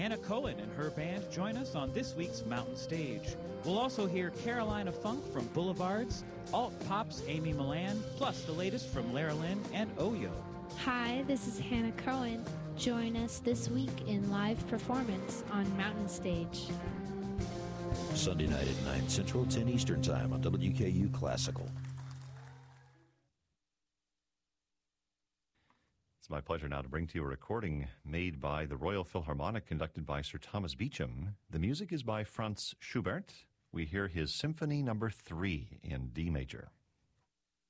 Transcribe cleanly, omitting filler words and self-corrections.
Hannah Cohen and her band join us on this week's Mountain Stage. We'll also hear Carolina Funk from Boulevards, Alt Pop's Amy Milan, plus the latest from Lara Lynn and Oyo. Hi, this is Hannah Cohen. Join us this week in live performance on Mountain Stage. Sunday night at 9 Central, 10 Eastern Time on WKU Classical. It's my pleasure now to bring to you a recording made by the Royal Philharmonic, conducted by Sir Thomas Beecham. The music is by Franz Schubert. We hear his Symphony No. 3 in D major.